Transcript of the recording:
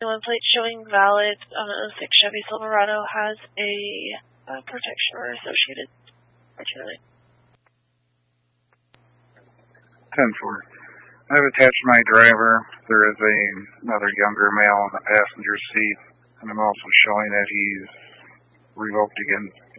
One plate showing valid 06 Chevy Silverado has a protection or associated opportunity. 10-4. I've attached my driver. There is another younger male in the passenger seat, and I'm also showing that he's revoked again